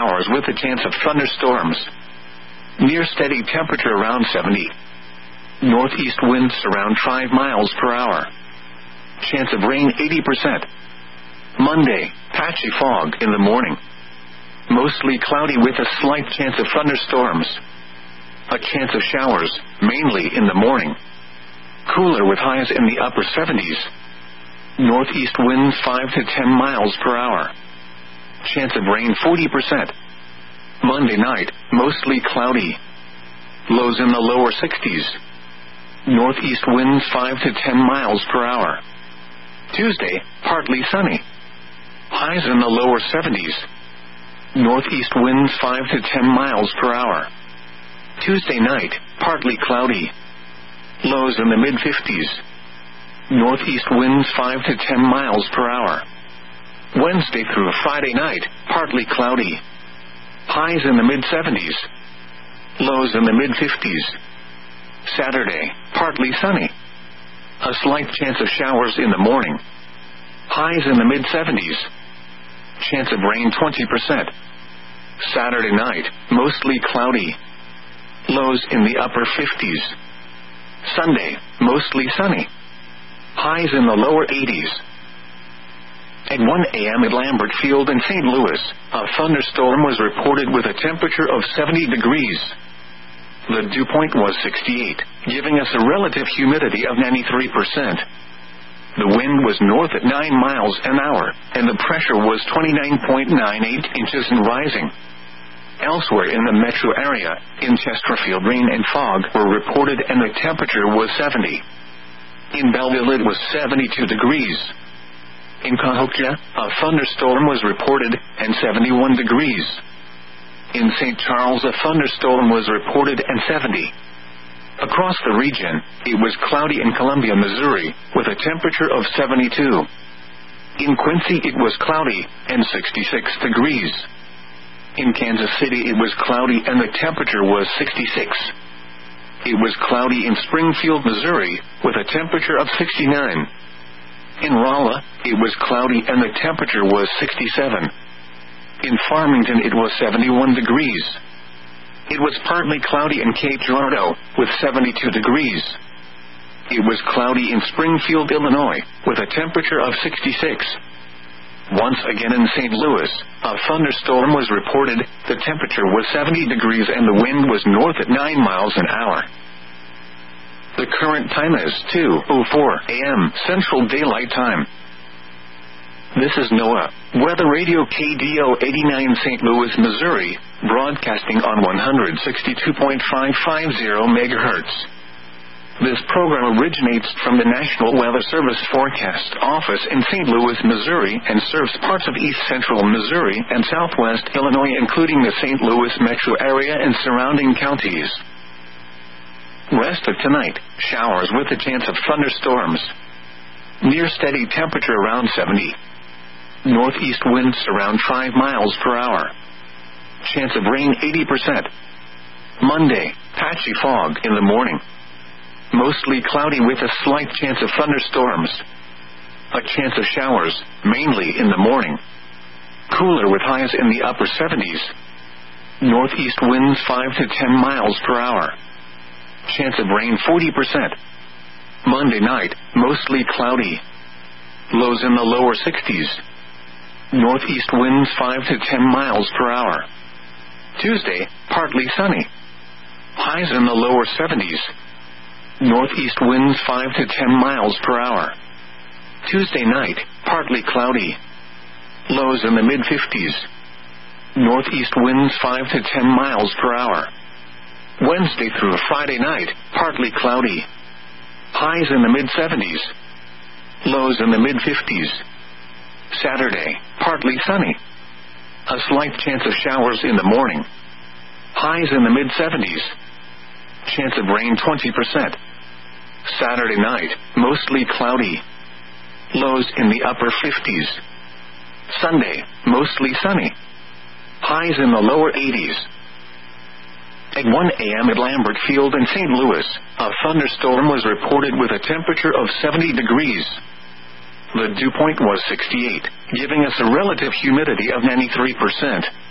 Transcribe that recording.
showers with a chance of thunderstorms. Near steady temperature around 70. Northeast winds around 5 miles per hour. Chance of rain 80%. Monday, patchy fog in the morning. Mostly cloudy with a slight chance of thunderstorms. A chance of showers, mainly in the morning. Cooler with highs in the upper 70s. Northeast winds 5 to 10 miles per hour. Chance of rain 40%. Monday night, mostly cloudy. Lows in the lower 60s. Northeast winds 5 to 10 miles per hour. Tuesday, partly sunny. Highs in the lower 70s. Northeast winds 5 to 10 miles per hour. Tuesday night, partly cloudy. Lows in the mid-50s. Northeast winds 5 to 10 miles per hour. Wednesday through Friday night, partly cloudy. Highs in the mid-70s. Lows in the mid-50s. Saturday, partly sunny. A slight chance of showers in the morning. Highs in the mid-70s. Chance of rain 20%. Saturday night, mostly cloudy. Lows in the upper 50s. Sunday, mostly sunny. Highs in the lower 80s. At 1 a.m. at Lambert Field in St. Louis, a thunderstorm was reported with a temperature of 70 degrees. The dew point was 68, giving us a relative humidity of 93%. The wind was north at 9 miles an hour, and the pressure was 29.98 inches and rising. Elsewhere in the metro area, in Chesterfield, rain and fog were reported and the temperature was 70. In Belleville it was 72 degrees. In Cahokia, a thunderstorm was reported and 71 degrees. In St. Charles a thunderstorm was reported and 70. Across the region, it was cloudy in Columbia, Missouri, with a temperature of 72. In Quincy it was cloudy and 66 degrees. In Kansas City it was cloudy and the temperature was 66. It was cloudy in Springfield, Missouri, with a temperature of 69. In Rolla, it was cloudy and the temperature was 67. In Farmington it was 71 degrees. It was partly cloudy in Cape Girardeau, with 72 degrees. It was cloudy in Springfield, Illinois, with a temperature of 66. Once again in St. Louis, a thunderstorm was reported, the temperature was 70 degrees and the wind was north at 9 miles an hour. The current time is 2:04 a.m. Central Daylight Time. This is NOAA Weather Radio KDO 89 St. Louis, Missouri, broadcasting on 162.550 MHz. This program originates from the National Weather Service Forecast Office in St. Louis, Missouri, and serves parts of east central Missouri and southwest Illinois, including the St. Louis metro area and surrounding counties. Rest of tonight, showers with a chance of thunderstorms. Near steady temperature around 70. Northeast winds around 5 miles per hour. Chance of rain 80%. Monday, patchy fog in the morning. Mostly cloudy with a slight chance of thunderstorms. A chance of showers, mainly in the morning. Cooler with highs in the upper 70s. Northeast winds 5 to 10 miles per hour. Chance of rain 40%. Monday night, mostly cloudy. Lows in the lower 60s. Northeast winds 5 to 10 miles per hour. Tuesday, partly sunny. Highs in the lower 70s. Northeast winds 5 to 10 miles per hour. Tuesday night, partly cloudy. Lows in the mid-50s. Northeast winds 5 to 10 miles per hour. Wednesday through Friday night, partly cloudy. Highs in the mid-70s. Lows in the mid-50s. Saturday, partly sunny. A slight chance of showers in the morning. Highs in the mid-70s. Chance of rain 20%. Saturday night, mostly cloudy. Lows in the upper 50s. Sunday, mostly sunny. Highs in the lower 80s. At 1 a.m. at Lambert Field in St. Louis, a thunderstorm was reported with a temperature of 70 degrees. The dew point was 68, giving us a relative humidity of 93%.